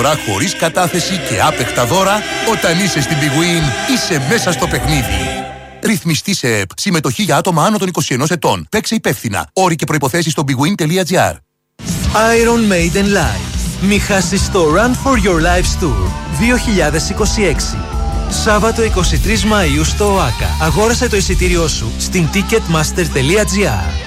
προσφορά χωρίς κατάθεση και άπεχτα δώρα. Όταν είσαι στην Big Win, είσαι μέσα στο παιχνίδι. Ρυθμιστή σε ΕΠ. Συμμετοχή για άτομα άνω των 21 ετών. Παίξε υπεύθυνα. Όροι και προϋποθέσεις στο bigwin.gr. Iron Maiden Live. Μη χάσεις το Run for Your Lives Tour 2026. Σάββατο 23 Μαΐου στο ΟΑΚΑ. Αγόρασε το εισιτήριό σου στην ticketmaster.gr.